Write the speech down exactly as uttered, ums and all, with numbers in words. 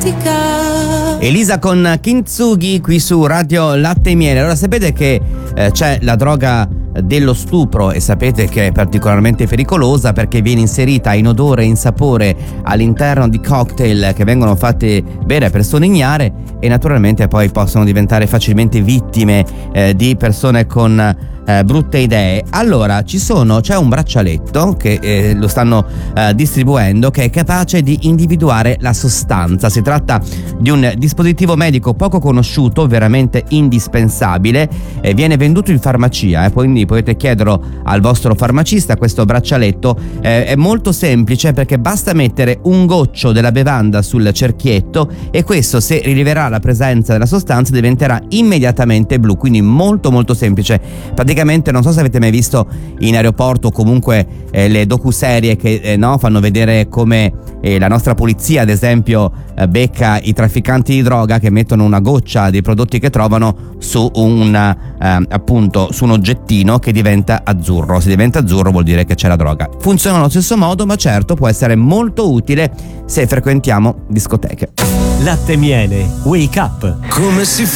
musica. Elisa con Kintsugi qui su Radio Latte e Miele. Allora sapete che eh, c'è la droga dello stupro e sapete che è particolarmente pericolosa perché viene inserita in odore e in sapore all'interno di cocktail che vengono fatti bere a persone ignare e naturalmente poi possono diventare facilmente vittime eh, di persone con eh, brutte idee. Allora ci sono c'è un braccialetto che eh, lo stanno eh, distribuendo che è capace di individuare la sostanza. Si tratta di un dispositivo medico poco conosciuto, veramente indispensabile, e viene venduto in farmacia, eh, quindi potete chiederlo al vostro farmacista. Questo braccialetto eh, è molto semplice perché basta mettere un goccio della bevanda sul cerchietto e questo, se rileverà la presenza della sostanza, diventerà immediatamente blu, quindi molto molto semplice. Praticamente non so se avete mai visto in aeroporto o comunque eh, le docuserie che eh, no, fanno vedere come eh, la nostra polizia ad esempio eh, becca i trafficanti di droga che mettono una goccia dei prodotti che trovano su un eh, appunto su un oggettino che diventa azzurro. Se diventa azzurro vuol dire che c'è la droga. Funziona allo stesso modo, ma certo può essere molto utile se frequentiamo discoteche. Latte e Miele, wake up. Come si fa